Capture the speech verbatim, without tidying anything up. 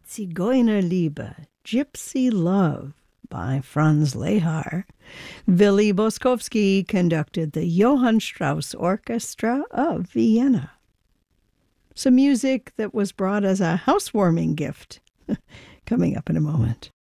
Zigeunerliebe, Gypsy Love by Franz Lehar. Willy Boskowski conducted the Johann Strauss Orchestra of Vienna. Some music that was brought as a housewarming gift, coming up in a moment.